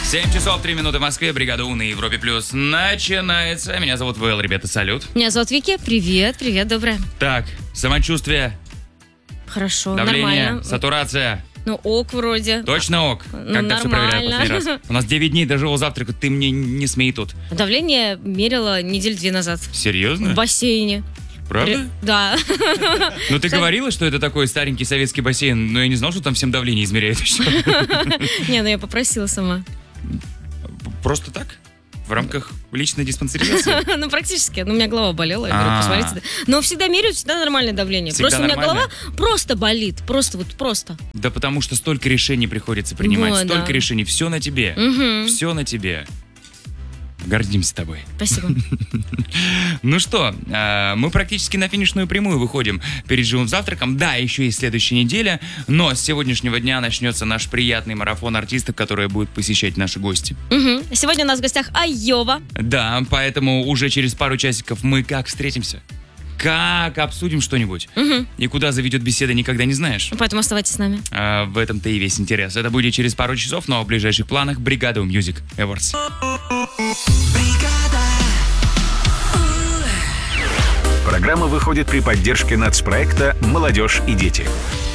7 часов 3 минуты в Москве, бригада У на Европе Плюс начинается. Меня зовут Вэл, ребята, салют. Меня зовут Вики. Привет, доброе. Так, самочувствие, Хорошо, давление, нормально. сатурация. Ну, ок вроде. Точно ок? Когда все проверяют нормально. последний раз? У нас 9 дней до живого завтрака, ты мне не смей тут. Давление мерила неделю 2 назад. Серьезно? В бассейне. Правда? Да. Ну ты говорила, что это такой старенький советский бассейн, но я не знал, что там всем давление измеряют еще. Не, ну я попросила сама. Просто так? В рамках личной диспансеризации? Ну, практически. Ну, у меня голова болела. Я говорю, посмотрите. Но всегда меряют, всегда нормальное давление. Всегда Просто у меня нормально? голова просто болит. Просто. Да потому что столько решений приходится принимать, Вот, столько да. решений, все на тебе, все на тебе. Гордимся тобой. Спасибо. Ну что, мы практически на финишную прямую выходим перед живым завтраком. Да, еще есть следующая неделя, но с сегодняшнего дня начнется наш приятный марафон артистов, которые будут посещать наши гости. Мгм. Сегодня у нас в гостях Айова. Да, поэтому уже через пару часиков мы как встретимся? Как обсудим что-нибудь? И куда заведет беседа, никогда не знаешь. Поэтому оставайтесь с нами. В этом-то и весь интерес. Это будет через пару часов, но в ближайших планах бригада Music Awards. Программа выходит при поддержке нацпроекта «Молодежь и дети».